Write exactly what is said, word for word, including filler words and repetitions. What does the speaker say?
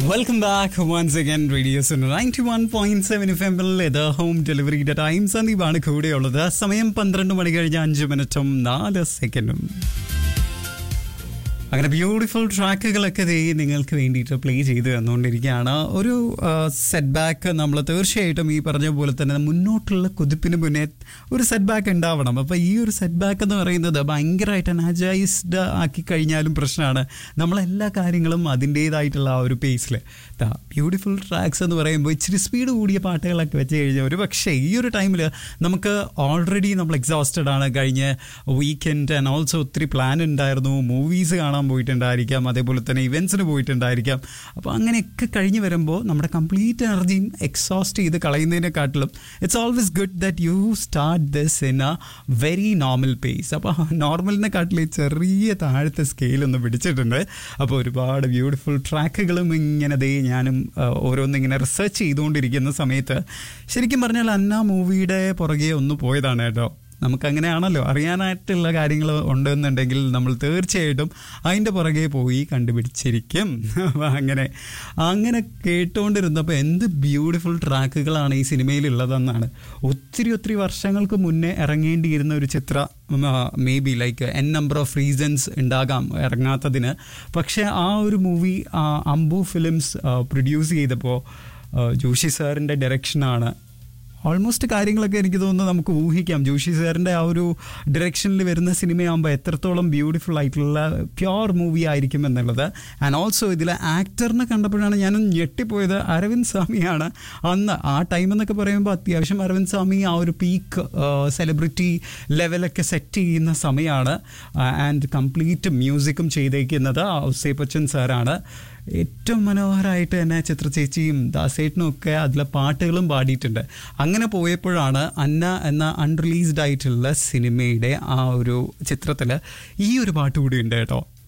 Welcome back once again, Radio Suno ninety-one point seven F M ഇത് home ഡെലിവറിയുടെ time സന്ദീപാണ് കൂടെയുള്ളത്. സമയം പന്ത്രണ്ട് മണി കഴിഞ്ഞ അഞ്ച് മിനിറ്റും നാല് സെക്കൻഡും. അങ്ങനെ ബ്യൂട്ടിഫുൾ ട്രാക്കുകളൊക്കെ ദേ നിങ്ങൾക്ക് വേണ്ടിയിട്ട് പ്ലേ ചെയ്ത് തന്നുകൊണ്ടിരിക്കുകയാണ്. ഒരു സെറ്റ് ബാക്ക് നമ്മൾ തീർച്ചയായിട്ടും ഈ പറഞ്ഞ പോലെ തന്നെ മുന്നോട്ടുള്ള കുതിപ്പിന് മുന്നേ ഒരു സെറ്റ് ബാക്ക് ഉണ്ടാവണം. അപ്പോൾ ഈ ഒരു സെറ്റ് ബാക്ക് എന്ന് പറയുന്നത് ഭയങ്കരമായിട്ട് എനർജൈസ്ഡ് ആക്കി കഴിഞ്ഞാലും പ്രശ്നമാണ്. നമ്മളെല്ലാ കാര്യങ്ങളും അതിൻ്റേതായിട്ടുള്ള ആ ഒരു പേസിൽ ബ്യൂട്ടിഫുൾ ട്രാക്സ് എന്ന് പറയുമ്പോൾ ഇച്ചിരി സ്പീഡ് കൂടിയ പാട്ടുകളൊക്കെ വെച്ച് കഴിഞ്ഞാൽ ഒരു പക്ഷേ ഈ ഒരു ടൈമിൽ നമുക്ക് ഓൾറെഡി നമ്മൾ എക്സോസ്റ്റഡ് ആണ്. കഴിഞ്ഞ വീക്കെൻഡ് ആൻഡ് ഓൾസോ ഒത്തിരി പ്ലാൻ ഉണ്ടായിരുന്നു. മൂവീസ് കാണാൻ പോയിട്ടുണ്ടായിരിക്കാം, അതേപോലെ തന്നെ ഇവൻറ്റ്സിന് പോയിട്ടുണ്ടായിരിക്കാം. അപ്പോൾ അങ്ങനെയൊക്കെ കഴിഞ്ഞ് വരുമ്പോൾ നമ്മുടെ കംപ്ലീറ്റ് എനർജിയും എക്സോസ്റ്റ് ചെയ്ത് കളയുന്നതിനെക്കാട്ടിലും it's always good that you start this in A very normal pace. അപ്പോൾ നോർമലിനെക്കാട്ടിൽ ചെറിയ താഴത്തെ സ്കെയിലൊന്ന് പിടിച്ചിട്ടുണ്ട്. അപ്പോൾ ഒരുപാട് ബ്യൂട്ടിഫുൾ ട്രാക്കുകളും ഇങ്ങനെ ദേ ഞാനും ഓരോന്നിങ്ങനെ റിസർച്ച് ചെയ്തുകൊണ്ടിരിക്കുന്ന സമയത്ത് ശരിക്കും പറഞ്ഞാൽ അന്ന മൂവിയുടെ പുറകെ ഒന്ന് പോയതാണ് കേട്ടോ. നമുക്കങ്ങനെയാണല്ലോ, അറിയാനായിട്ടുള്ള കാര്യങ്ങൾ ഉണ്ടെന്നുണ്ടെങ്കിൽ നമ്മൾ തീർച്ചയായിട്ടും അതിൻ്റെ പുറകെ പോയി കണ്ടുപിടിച്ചിരിക്കും. അങ്ങനെ അങ്ങനെ കേട്ടുകൊണ്ടിരുന്നപ്പോൾ എന്ത് ബ്യൂട്ടിഫുൾ ട്രാക്കുകളാണ് ഈ സിനിമയിലുള്ളതെന്നാണ്. ഒത്തിരി ഒത്തിരി വർഷങ്ങൾക്ക് മുന്നേ ഇറങ്ങേണ്ടിയിരുന്ന ഒരു ചിത്രം, may be like an number of reasons ഉണ്ടാകാം ഇറങ്ങാത്തതിന്. പക്ഷേ ആ ഒരു മൂവി അംബു ഫിലിംസ് പ്രൊഡ്യൂസ് ചെയ്തപ്പോൾ ജോഷി സാറിൻ്റെ ഡയറക്ഷനാണ്. ഓൾമോസ്റ്റ് കാര്യങ്ങളൊക്കെ എനിക്ക് തോന്നുന്നു നമുക്ക് ഊഹിക്കാം. ജോഷി സാറിൻ്റെ ആ ഒരു ഡയറക്ഷനിൽ വരുന്ന സിനിമയാകുമ്പോൾ എത്രത്തോളം ബ്യൂട്ടിഫുൾ ആയിട്ടുള്ള പ്യോർ മൂവി ആയിരിക്കും എന്നുള്ളത്. ആൻഡ് ഓൾസോ ഇതിലെ ആക്ടറിനെ കണ്ടപ്പോഴാണ് ഞാനും ഞെട്ടിപ്പോയത്. അരവിന്ദ് സ്വാമിയാണ് അന്ന്. ആ ടൈം എന്നൊക്കെ പറയുമ്പോൾ അത്യാവശ്യം അരവിന്ദ് സ്വാമി ആ ഒരു പീക്ക് സെലിബ്രിറ്റി ലെവലൊക്കെ സെറ്റ് ചെയ്യുന്ന സമയമാണ്. ആൻഡ് കംപ്ലീറ്റ് മ്യൂസിക്കും ചെയ്തേക്കുന്നത് ഔസേപ്പച്ചൻ സാറാണ്. ഏറ്റവും മനോഹരമായിട്ട് തന്നെ ചിത്ര ചേച്ചിയും ദാസേട്ടനും ഒക്കെ അതിലെ പാട്ടുകളും പാടിയിട്ടുണ്ട്. അങ്ങനെ പോയപ്പോഴാണ് അന്ന എന്ന അൺറിലീസ്ഡ് ആയിട്ടുള്ള സിനിമയുടെ ആ ഒരു ചിത്രത്തിൽ ഈ ഒരു പാട്ട് കൂടി ഉണ്ട് കേട്ടോ.